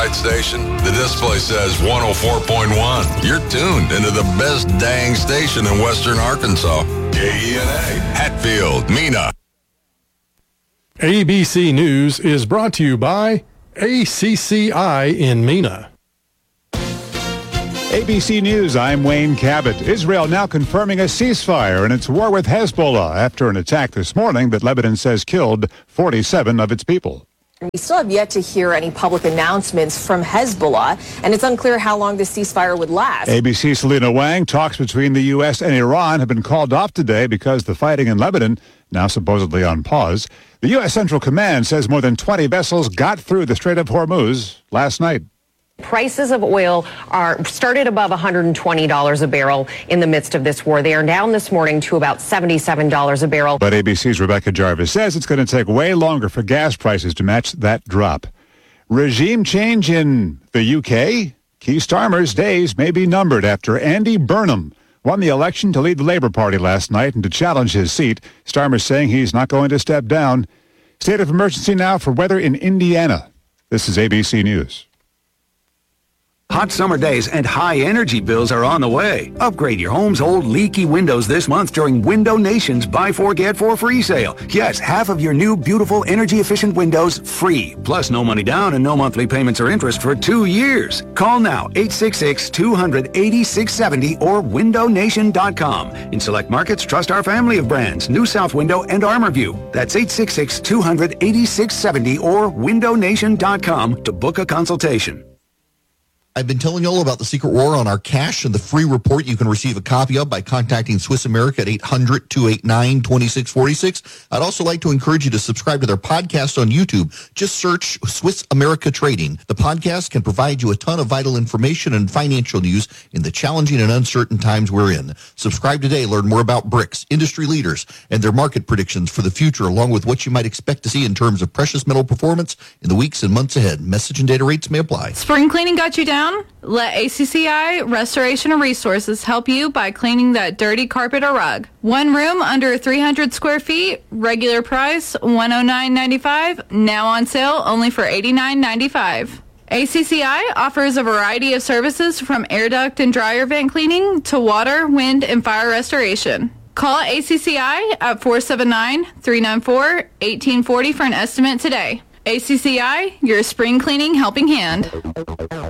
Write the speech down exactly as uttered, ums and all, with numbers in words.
satellite station, the display says one oh four point one. You're tuned into the best dang station in western Arkansas. K E N A, Hatfield, Mena. A B C News is brought to you by A C C I in Mena. A B C News, I'm Wayne Cabot. Israel now confirming a ceasefire in its war with Hezbollah after an attack this morning that Lebanon says killed forty-seven of its people. We still have yet to hear any public announcements from Hezbollah, and it's unclear how long this ceasefire would last. A B C's Selena Wang, talks between the U S and Iran have been called off today because the fighting in Lebanon now supposedly on pause. The U S Central Command says more than twenty vessels got through the Strait of Hormuz last night. Prices of oil are started above one hundred twenty dollars a barrel in the midst of this war. They are down this morning to about seventy-seven dollars a barrel. But A B C's Rebecca Jarvis says it's going to take way longer for gas prices to match that drop. Regime change in the U K? Keir Starmer's days may be numbered after Andy Burnham won the election to lead the Labour Party last night and to challenge his seat. Starmer's saying he's not going to step down. State of emergency now for weather in Indiana. This is A B C News. Hot summer days and high energy bills are on the way. Upgrade your home's old leaky windows this month during Window Nation's Buy Four Get Four free sale. Yes, half of your new beautiful energy efficient windows free. Plus no money down and no monthly payments or interest for two years. Call now eight six six, two hundred, eighty-six seventy or window nation dot com. In select markets, trust our family of brands, New South Window and Armorview. That's eight six six, two hundred, eighty-six seventy or window nation dot com to book a consultation. I've been telling you all about the secret war on our cash and the free report you can receive a copy of by contacting Swiss America at eight hundred, two eight nine, two six four six. I'd also like to encourage you to subscribe to their podcast on YouTube. Just search Swiss America Trading. The podcast can provide you a ton of vital information and financial news in the challenging and uncertain times we're in. Subscribe today. Learn more about bricks, industry leaders, and their market predictions for the future, along with what you might expect to see in terms of precious metal performance in the weeks and months ahead. Message and data rates may apply. Spring cleaning got you down? Let A C C I Restoration and Resources help you by cleaning that dirty carpet or rug. One room under three hundred square feet, regular price one hundred nine dollars and ninety-five cents, now on sale only for eighty-nine dollars and ninety-five cents. A C C I offers a variety of services from air duct and dryer vent cleaning to water, wind, and fire restoration. Call A C C I at four seven nine, three nine four, one eight four zero for an estimate today. A C C I, your spring cleaning helping hand.